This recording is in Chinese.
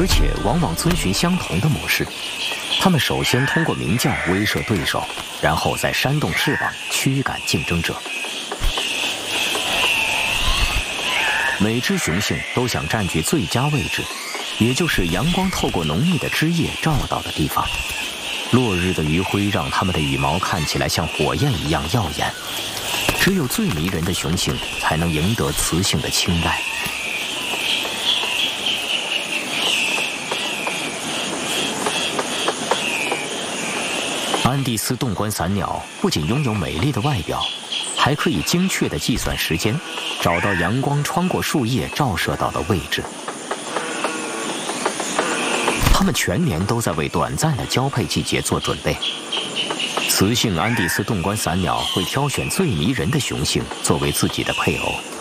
而且往往遵循相同的模式。它们首先通过鸣叫威慑对手，然后再扇动翅膀驱赶竞争者。每只雄性都想占据最佳位置，也就是阳光透过浓密的枝叶照到的地方。落日的余晖让它们的羽毛看起来像火焰一样耀眼。只有最迷人的雄性才能赢得雌性的青睐。安第斯洞冠伞鸟不仅拥有美丽的外表，还可以精确地计算时间，找到阳光穿过树叶照射到的位置。它们全年都在为短暂的交配季节做准备。雌性安第斯洞冠伞鸟会挑选最迷人的雄性作为自己的配偶，